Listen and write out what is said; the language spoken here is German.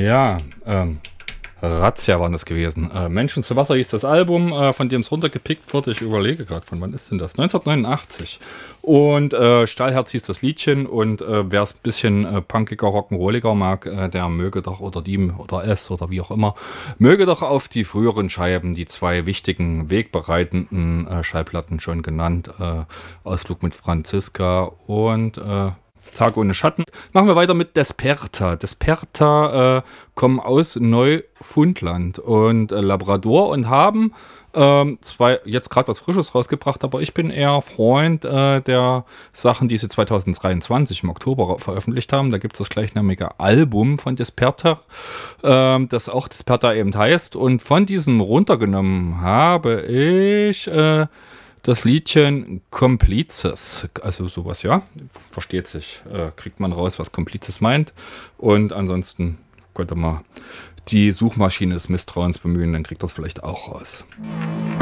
Ja, Razzia waren das gewesen. Menschen zu Wasser hieß das Album, von dem es runtergepickt wurde. Ich überlege gerade, von wann ist denn das? 1989. Und Stahlherz hieß das Liedchen. Und wer es ein bisschen punkiger, rock'n'rolliger mag, der möge doch, oder die, oder es, oder wie auch immer, möge doch auf die früheren Scheiben, die zwei wichtigen, wegbereitenden Schallplatten schon genannt, Ausflug mit Franziska und Tag ohne Schatten. Machen wir weiter mit Desperta. Desperta kommen aus Neufundland und Labrador und haben jetzt gerade was Frisches rausgebracht, aber ich bin eher Freund der Sachen, die sie 2023 im Oktober veröffentlicht haben. Da gibt es das gleichnamige Album von Desperta, das auch Desperta eben heißt. Und von diesem runtergenommen habe ich das Liedchen Komplizes, also sowas, ja, versteht sich, kriegt man raus, was Komplizes meint. Und ansonsten könnte man die Suchmaschine des Misstrauens bemühen, dann kriegt das vielleicht auch raus.